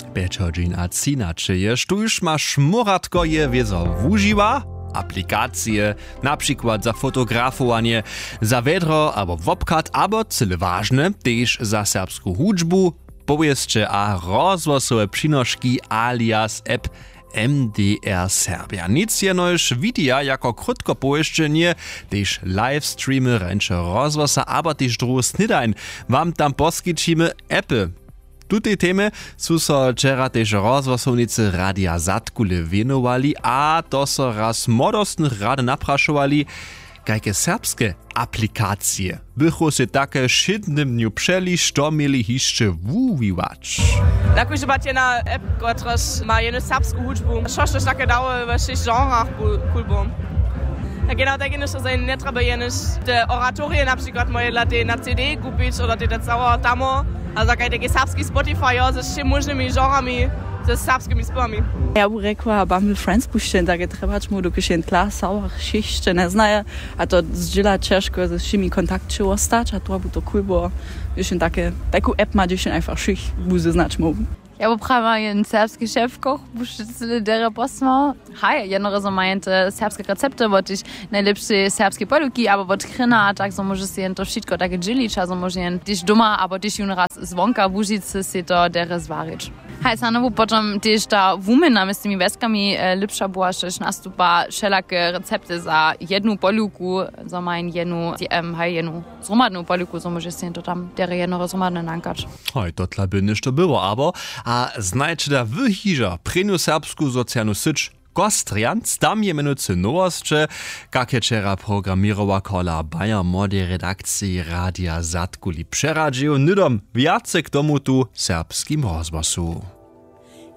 Bečodžin a cinače, štuž ma šmoratko je wiezo wužiwa, aplikacje, na przykład za fotografowanie, za vedro albo wobkat, albo cyle ważne, też za serbską hudżbu, powieście a rozwosowe przynoszki alias app MDR Serbia. Nic jenoż widja jako krótko pojeżdżenie, też livestreamy ręcze rozwosa, aber też drugi snidajn wam tam poskiczymy appy. Tutej teme su so wczera też rozwosownicy Radia Zatkule wenowali, a to so raz modostnych rady napraszowali, jakie serbskie aplikacje bychu się takie szydnym dniu przeli, što mieli jeszcze wuwiwać. Tako že máte na app, ktorá má jednu serbskú hudžbu. Šošto také dało ve všech žánrach kulbom. A genau tak jest, że nie trzeba jenes te oratorie na przykład moje lata na CD kupić, oder te cała tamo. Also takie serbski Spotify, ze všemi možnými žánrami, ze serbskimi spevami. Ja bym rekła, Bumble Friends puszczę, takie trzeba mu do kieszeni klasał, szyście, nie znaję, a to zdziela ciężko ze všimi kontakty ostać, a to by to cool było, już taką app ma gdzieś einfach szych, buzy znać mógł. Ja poprawa jeden serbski szefkoch, buszczycy dere posma. Hej, jedno so meinte serbskie recepty, bo tyś najlepsze serbskie poluki, aber bo kryna, tak so możesz się to wszystko takie dzielić, also możesz tyś doma, aber tyś już raz zwonka buzicy się to dere zwarić. Hej, sanowo potem tyś ta wumena z tymi weskami lepsza była, że nastupa wszelakie recepty za jedną poluku, so mein jedną zromadną poluku, so możesz się to tam dere jedno zromadne nankać. Hej, to tla by ništo było, aber a znajcie da wyhiža prenu serbsku socijalnu syć Gostrians, tam je menuce nowostcze, jak je wczera programirowa kola Bayer młodej redakcji Radia Zatkuli przeradził, nydom więcej k tomu tu serbskim rozgłosu.